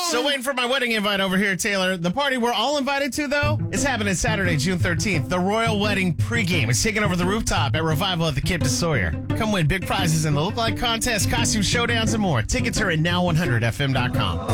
So waiting for my wedding invite over here, Taylor. The party we're all invited to, though, is happening Saturday, June 13th. The Royal Wedding pregame is taking over the rooftop at Revival at the Cape de Sawyer. Come win big prizes in the look-alike contest, costume showdowns, and more. Tickets are at now100fm.com.